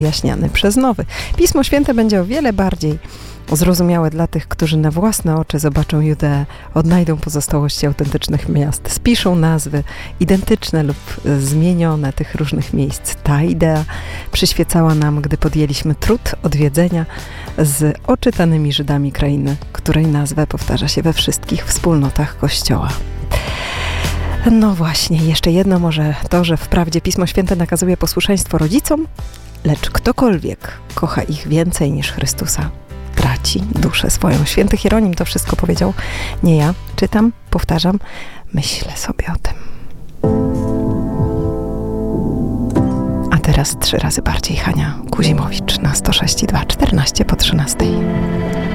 jaśniany przez nowy. Pismo Święte będzie o wiele bardziej zrozumiałe dla tych, którzy na własne oczy zobaczą Judeę, odnajdą pozostałości autentycznych miast, spiszą nazwy identyczne lub zmienione tych różnych miejsc. Ta idea przyświecała nam, gdy podjęliśmy trud odwiedzenia z oczytanymi Żydami krainy, której nazwę powtarza się we wszystkich wspólnotach Kościoła. No właśnie, jeszcze jedno może to, że wprawdzie Pismo Święte nakazuje posłuszeństwo rodzicom, lecz ktokolwiek kocha ich więcej niż Chrystusa, traci duszę swoją. Święty Hieronim to wszystko powiedział, nie ja. Czytam, powtarzam, myślę sobie o tym. A teraz 3 razy bardziej Hania Kuzimowicz na 106,2, 14 po 13.